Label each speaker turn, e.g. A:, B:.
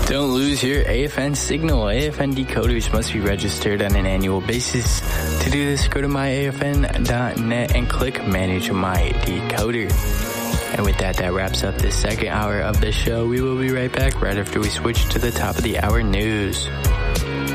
A: Don't lose your AFN signal. AFN decoders must be registered on an annual basis. To do this, go to myafn.net and click Manage My Decoder. And with that wraps up this second hour of the show. We will be right back right after we switch to the top of the hour news.